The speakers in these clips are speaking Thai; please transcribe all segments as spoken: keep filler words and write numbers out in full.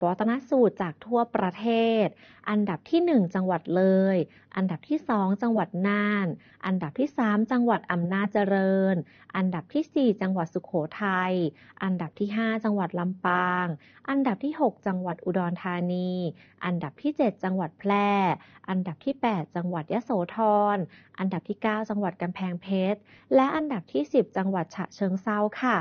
ปวัตนสูตรจากทั่วประเทศอันดับที่หนึ่งจังหวัดเลยอันดับที่สองจังหวัดน่านอันดับที่สามจังหวัดอำนาจเจริญอันดับที่สี่จังหวัดสุโขทัยอันดับที่ห้าจังหวัดลำปางอันดับที่หกจังหวัดอุดรธานีอันดับที่เจ็ดจังหวัดแพร่อันดับที่แปดจังหวัดยโสธรอันดับที่เก้าจังหวัดกำแพงเพชรและอันดับที่สิบจังหวัดฉะเชิงเทราค่ะ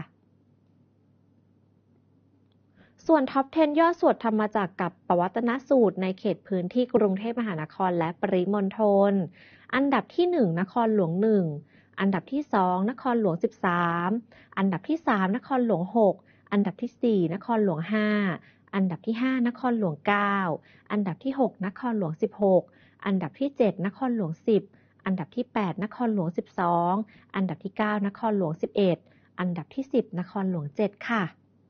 ส่วนท็อปสิบย่อส่วนทำมาจากกับปวัตนสูตรในเขตพื้นที่กรุงเทพมหานครและปริมณฑลอันดับที่หนึ่งนครหลวงหนึ่งอันดับที่สองนครหลวงสิบสามอันดับที่สามนครหลวงหกอันดับที่สี่นครหลวงห้าอันดับที่ห้านครหลวงเก้าอันดับที่หกนครหลวงสิบหกอันดับที่เจ็ดนครหลวงสิบอันดับที่แปดนครหลวงสิบสองอันดับที่เก้านครหลวงสิบเอ็ดอันดับที่สิบนครหลวงเจ็ดค่ะ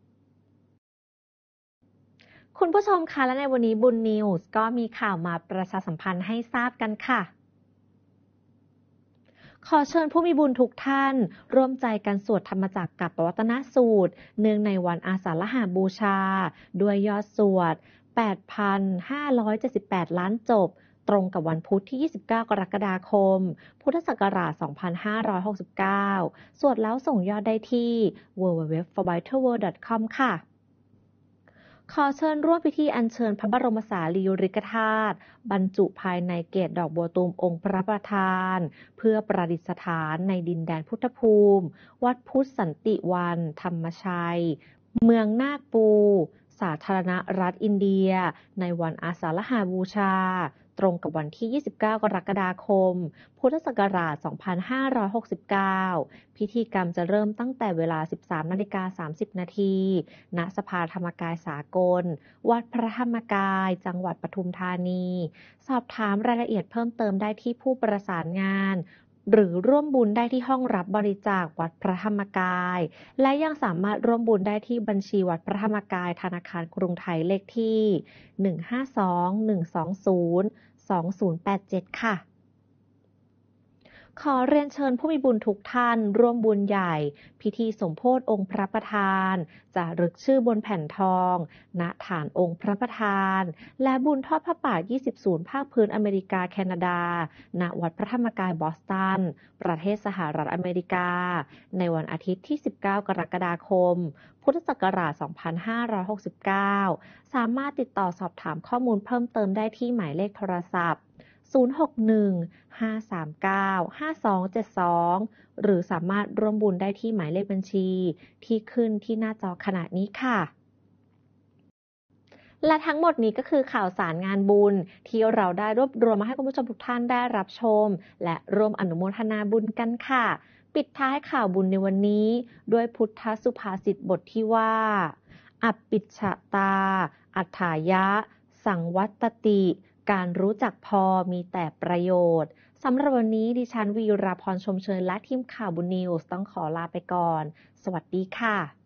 คุณผู้ชมคะและในวันนี้บุญนิวส์ก็มีข่าวมาประชาสัมพันธ์ให้ทราบกันค่ะขอเชิญผู้มีบุญทุกท่านร่วมใจกันสวดธรรมจักรกับปวัตนสูตรเนื่องในวันอาสาฬหบูชาด้วยยอดสวด แปดพันห้าร้อยเจ็ดสิบแปด ล้านจบตรงกับวันพุธที่ยี่สิบเก้ากรกฎาคมพุทธศักราชสองพันห้าร้อยหกสิบเก้าสวดแล้วส่งยอดได้ที่ ดับเบิลยู ดับเบิลยู ดับเบิลยู ดอท ฟอร์ ไบเทิล เวิลด์ ดอท คอม ค่ะขอเชิญร่วมพิธีอัญเชิญพระบรมสารีริกธาตุบรรจุภายในเกศดอกบัวตูมองค์พระประธานเพื่อประดิษฐานในดินแดนพุทธภูมิวัดพุทธสันติวันธรรมชัยเมืองนาคปูสาธารณรัฐอินเดียในวันอาสาฬหบูชาตรงกับวันที่ยี่สิบเก้ากรกฎาคมพุทธศักราชสองพันห้าร้อยหกสิบเก้าพิธีกรรมจะเริ่มตั้งแต่เวลา สิบสามนาฬิกาสามสิบนาทีณสภาธรรมกายสากลวัดพระธรรมกายจังหวัดปทุมธานีสอบถามรายละเอียดเพิ่มเติมได้ที่ผู้ประสานงานหรือร่วมบุญได้ที่ห้องรับบริจาควัดพระธรรมกายและยังสามารถร่วมบุญได้ที่บัญชีวัดพระธรรมกายธนาคารกรุงไทยเลขที่หนึ่ง ห้า สอง หนึ่ง สอง ศูนย์ สอง ศูนย์ แปด เจ็ดค่ะขอเรียนเชิญผู้มีบุญทุกท่านร่วมบุญใหญ่พิธีสมโภชองค์พระประธานจะรึกชื่อบนแผ่นทองณฐานองค์พระประธานและบุญทอดพระป่ายี่สิบศูนย์ภาคพื้นอเมริกาแคนาดาณวัดพระธรรมกายบอสตันประเทศสหรัฐอเมริกาในวันอาทิตย์ที่สิบเก้ากรกฎาคมพุทธศักราชสองพันห้าร้อยหกสิบเก้าสามารถติดต่อสอบถามข้อมูลเพิ่มเติมได้ที่หมายเลขโทรศัพท์ศูนย์ หก หนึ่ง ห้า สาม เก้า ห้า สอง เจ็ด สอง หรือสามารถร่วมบุญได้ที่หมายเลขบัญชีที่ขึ้นที่หน้าจอขณะนี้ค่ะและทั้งหมดนี้ก็คือข่าวสารงานบุญที่เราได้รวบรวมมาให้คุณผู้ชมทุกท่านได้รับชมและร่วมอนุโมทนาบุญกันค่ะปิดท้ายข่าวบุญในวันนี้ด้วยพุทธสุภาษิตบทที่ว่าอัปปิชชตาอัฏฐายะสังวัตติการรู้จักพอมีแต่ประโยชน์สำหรับวันนี้ดิฉันวีราพรชมเชยและทีมข่าวบุญนิวส์ต้องขอลาไปก่อนสวัสดีค่ะ